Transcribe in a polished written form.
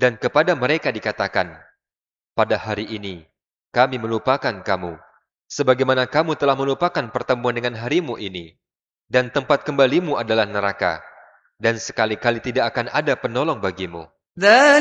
Dan kepada mereka dikatakan, pada hari ini kami melupakan kamu, sebagaimana kamu telah melupakan pertemuan dengan harimu ini. Dan tempat kembalimu adalah neraka, dan sekali-kali tidak akan ada penolong bagimu.